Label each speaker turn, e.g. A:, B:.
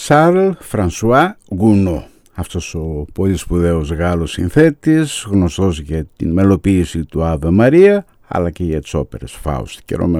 A: Σαρλ Φρανσουά Γκουνό. Αυτός ο πολύ σπουδαίος Γάλλος συνθέτης, γνωστός για την μελοποίηση του Αβε Μαρία, αλλά και για τις όπερες Φάουστ και Ρωμαίο